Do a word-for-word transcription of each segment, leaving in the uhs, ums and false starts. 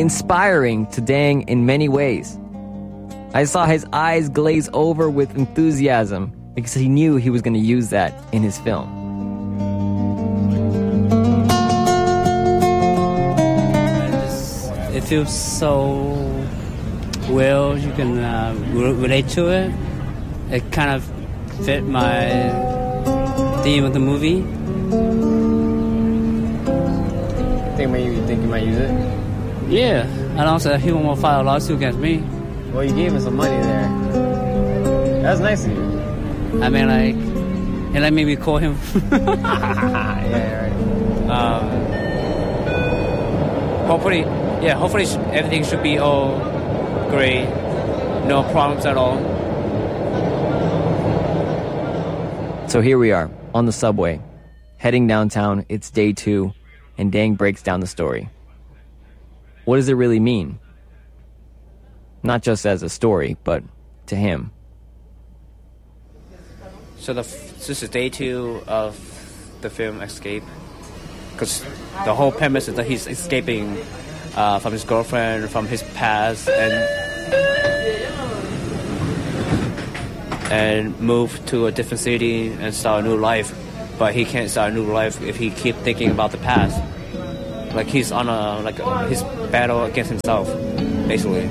inspiring to Dang in many ways. I saw his eyes glaze over with enthusiasm because he knew he was going to use that in his film. It feels so well, you can uh, re- relate to it. It kind of fit my theme of the movie. Think you think you might use it? Yeah, and also he won't file a lawsuit against me. Well, you gave him some money there. That's nice of you. I mean, like, he let me record him. Yeah, right. Um, hopefully, yeah, hopefully sh- everything should be all great, no problems at all. So here we are, on the subway, heading downtown. It's day two, and Dang breaks down the story. What does it really mean? Not just as a story, but to him. So the f- this is day two of the film Escape, because the whole premise is that he's escaping uh, from his girlfriend, from his past, and and move to a different city and start a new life. But he can't start a new life if he keep thinking about the past. Like he's on a like a, his battle against himself, basically.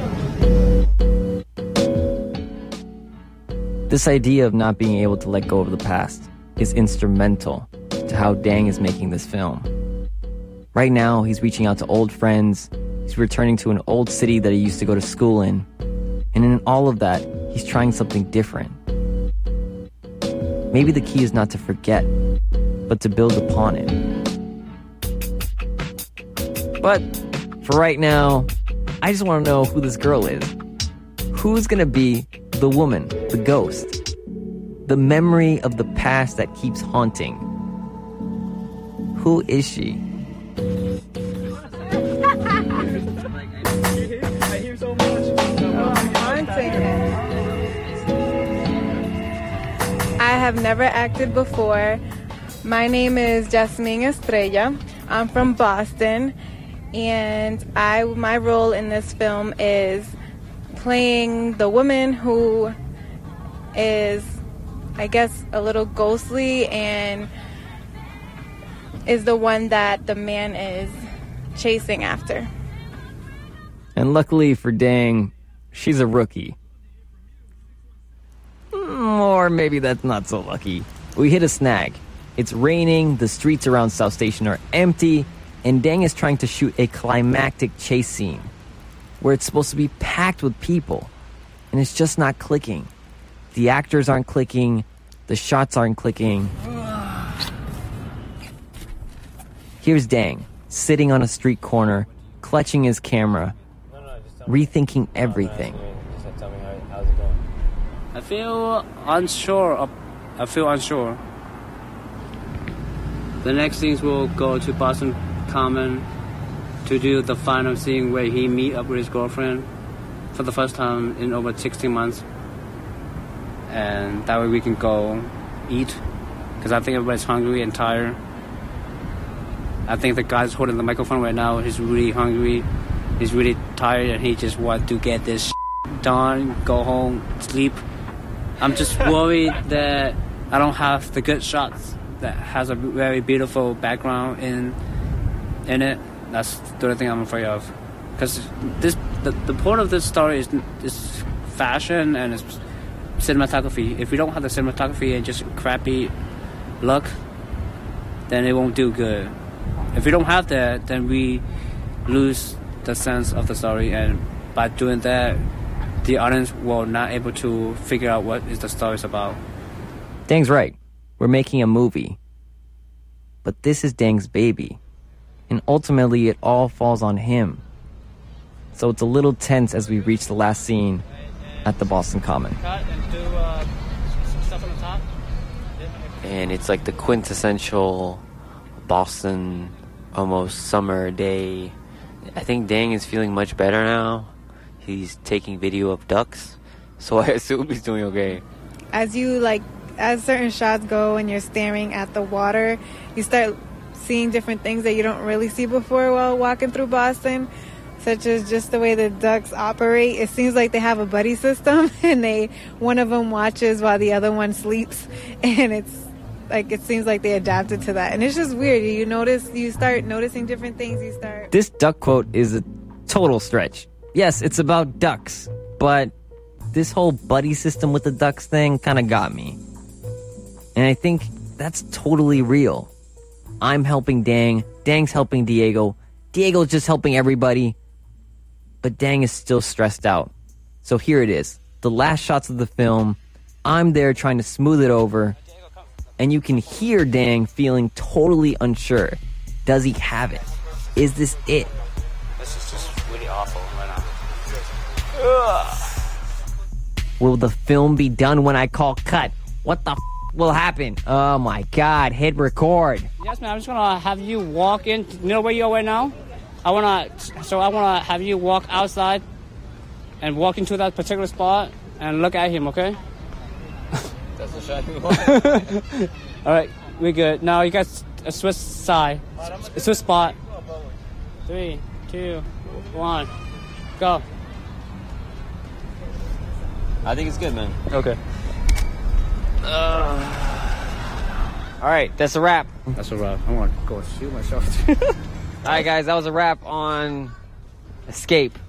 This idea of not being able to let go of the past is instrumental to how Dang is making this film. Right now, he's reaching out to old friends, he's returning to an old city that he used to go to school in, and in all of that, he's trying something different. Maybe the key is not to forget, but to build upon it. But for right now, I just want to know who this girl is. Who's gonna be the woman, the ghost, the memory of the past that keeps haunting? Who is she? I have never acted before. My name is Jasmine Estrella. I'm from Boston, and I my role in this film is playing the woman who is, I guess, a little ghostly and is the one that the man is chasing after. And luckily for Dang, she's a rookie. Or maybe that's not so lucky. We hit a snag. It's raining, the streets around South Station are empty, and Dang is trying to shoot a climactic chase scene where it's supposed to be packed with people, and it's just not clicking. The actors aren't clicking, the shots aren't clicking. Here's Dang, sitting on a street corner, clutching his camera, rethinking everything. I feel unsure. Of, I feel unsure. The next things will go to Boston Common to do the final scene where he meet up with his girlfriend for the first time in over sixteen months. And that way we can go eat, because I think everybody's hungry and tired. I think the guy's holding the microphone right now, he's really hungry, he's really tired, and he just wants to get this shit done, go home, sleep. I'm just worried that I don't have the good shots that has a very beautiful background in in it. That's the only thing I'm afraid of. Because this the, the point of this story is, is fashion and it's cinematography. If we don't have the cinematography and just crappy look, then it won't do good. If we don't have that, then we lose the sense of the story, and by doing that, the audience will not able to figure out what is the story about. Dang's right. We're making a movie. But this is Dang's baby. And ultimately, it all falls on him. So it's a little tense as we reach the last scene at the Boston Common. And it's like the quintessential Boston, almost summer day. I think Dang is feeling much better now. He's taking video of ducks, so I assume he's doing okay. As you like, as certain shots go and you're staring at the water, you start seeing different things that you don't really see before while walking through Boston. such as just the way the ducks operate. It seems like they have a buddy system, and they one of them watches while the other one sleeps, and it's like it seems like they adapted to that. And it's just weird. You notice, you start noticing different things. You start. This duck quote is a total stretch. Yes, it's about ducks, but this whole buddy system with the ducks thing kind of got me. And I think that's totally real. I'm helping Dang, Dang's helping Diego, Diego's just helping everybody, but Dang is still stressed out. So here it is, the last shots of the film. I'm there trying to smooth it over, and you can hear Dang feeling totally unsure. Does he have it? Is this it? This is just really awful right now. Ugh. Will the film be done when I call cut? What the f- will happen? Oh my god, hit record. Yes, man, I'm just gonna have you walk in. You know where you are right now? I wanna, so I wanna have you walk outside and walk into that particular spot and look at him, okay? That's the shot you want. Alright, we good. Now you guys a switch side. A switch spot. Three, two, one, go. I think it's good, man. Okay. Uh, all right, that's a wrap. That's a wrap. I'm gonna go shoot myself. All right, guys, that was a wrap on Escape.